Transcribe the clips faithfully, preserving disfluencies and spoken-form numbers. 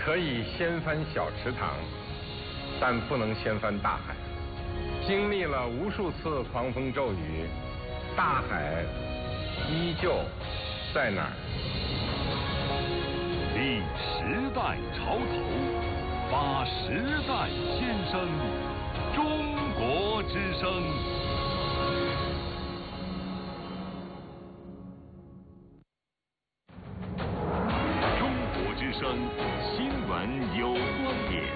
可以掀翻小池塘，但不能掀翻大海。经历了无数次狂风骤雨，大海依旧在那儿。 历时代潮头，发时代先声，中国之声。中国之声新闻有观点。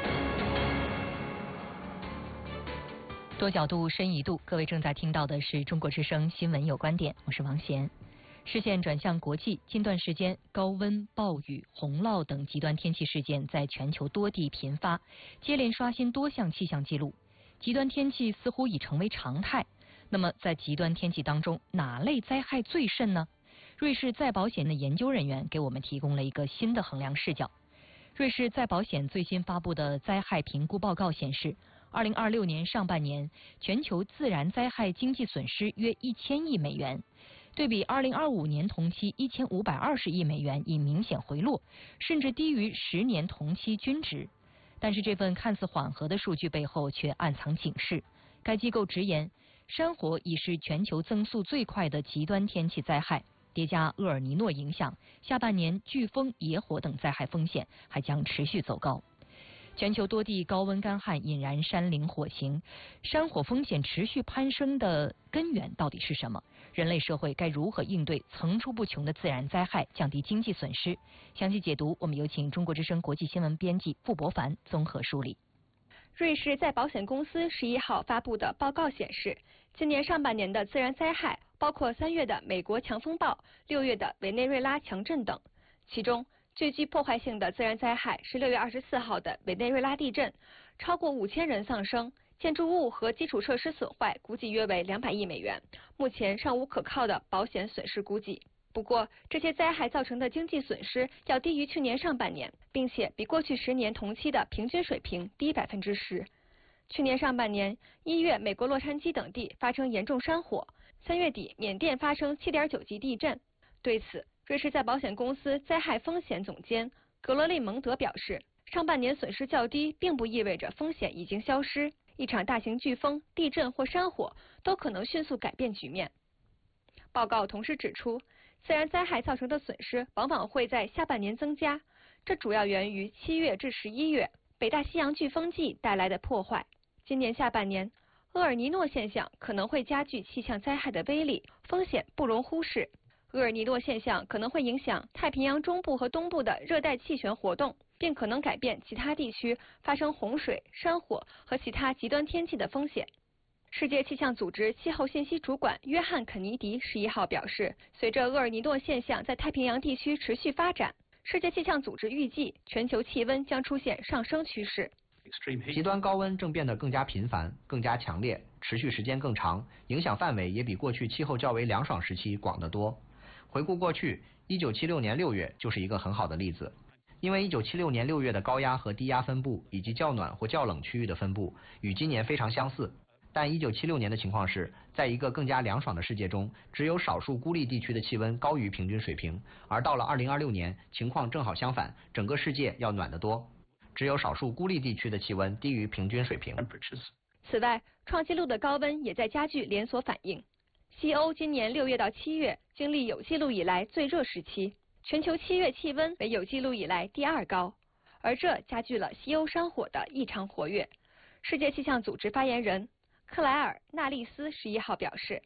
多角度，深一度。各位正在听到的是中国之声新闻有观点，我是王贤。视线转向国际，近段时间高温、暴雨、洪涝等极端天气事件在全球多地频发，接连刷新多项气象记录。极端天气似乎已成为常态。那么，在极端天气当中，哪类灾害最甚呢？瑞士再保险的研究人员给我们提供了一个新的衡量视角。瑞士再保险最新发布的灾害评估报告显示，二零二六年上半年全球自然灾害经济损失约一千亿美元，对比二零二五年同期一千五百二十亿美元已明显回落，甚至低于十年同期均值。但是这份看似缓和的数据背后却暗藏警示。该机构直言，山火已是全球增速最快的极端天气灾害，叠加厄尔尼诺影响，下半年飓风、野火等灾害风险还将持续走高。全球多地高温干旱引燃山林火情，山火风险持续攀升的根源到底是什么？人类社会该如何应对层出不穷的自然灾害，降低经济损失？详细解读，我们有请中国之声国际新闻编辑傅博凡综合梳理。 瑞士再保险公司十一号发布的报告显示，今年上半年的自然灾害包括三月的美国强风暴、六月的委内瑞拉强震等，其中最具破坏性的自然灾害是六月二十四号的委内瑞拉地震，超过五千人丧生，建筑物和基础设施损坏估计约为两百亿美元，目前尚无可靠的保险损失估计。不过，这些灾害造成的经济损失要低于去年上半年，并且比过去十年同期的平均水平低百分之十。去年上半年，一月美国洛杉矶等地发生严重山火，三月底缅甸发生七点九级地震。对此，瑞士再保险公司灾害风险总监格罗利蒙德表示，上半年损失较低，并不意味着风险已经消失。一场大型飓风、地震或山火都可能迅速改变局面。报告同时指出，自然灾害造成的损失往往会在下半年增加，这主要源于七月至十一月北大西洋飓风季带来的破坏。今年下半年，厄尔尼诺现象可能会加剧气象灾害的威力，风险不容忽视。厄尔尼诺现象可能会影响太平洋中部和东部的热带气旋活动，并可能改变其他地区发生洪水、山火和其他极端天气的风险。世界气象组织气候信息主管约翰肯尼迪十一号表示，随着厄尔尼诺现象在太平洋地区持续发展，世界气象组织预计全球气温将出现上升趋势。 极端高温正变得更加频繁、更加强烈，持续时间更长，影响范围也比过去气候较为凉爽时期广得多。回顾过去，一九七六年六月就是一个很好的例子，因为一九七六年六月的高压和低压分布以及较暖或较冷区域的分布与今年非常相似。但一九七六年的情况是，在一个更加凉爽的世界中，只有少数孤立地区的气温高于平均水平，而到了二零二六年，情况正好相反，整个世界要暖得多，只有少数孤立地区的气温低于平均水平。 此外，创纪录的高温也在加剧连锁反应。西欧今年六月到七月经历有记录以来最热时期，全球七月气温为有记录以来第二高，而这加剧了西欧山火的异常活跃。世界气象组织发言人克莱尔·纳利斯十一号表示，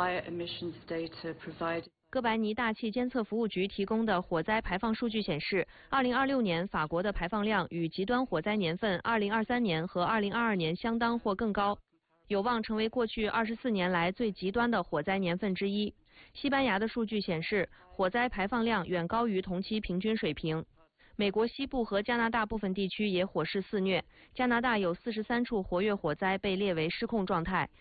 哥白尼大气监测服务局提供的火灾排放数据显示，二零二六年法国的排放量与极端火灾年份二零二三年和二零二二年相当或更高，有望成为过去二十四年来最极端的火灾年份之一。西班牙的数据显示，火灾排放量远高于同期平均水平。美国西部和加拿大部分地区也火势肆虐，加拿大有四十三处活跃火灾被列为失控状态。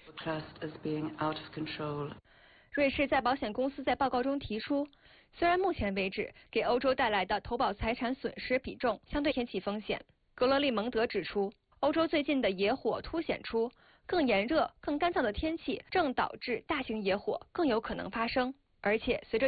瑞士再保险公司在报告中提出，虽然目前为止给欧洲带来的投保财产损失比重相对天气风险，格罗利蒙德指出，欧洲最近的野火凸显出更炎热、更干燥的天气正导致大型野火更有可能发生，而且随着